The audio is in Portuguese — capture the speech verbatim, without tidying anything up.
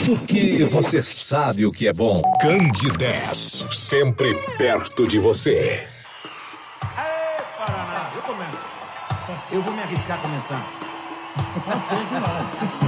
Porque você sabe o que é bom. Candidez, sempre perto de você. Aê, Paraná! Eu começo. Eu vou me arriscar a começar. Não sei, não.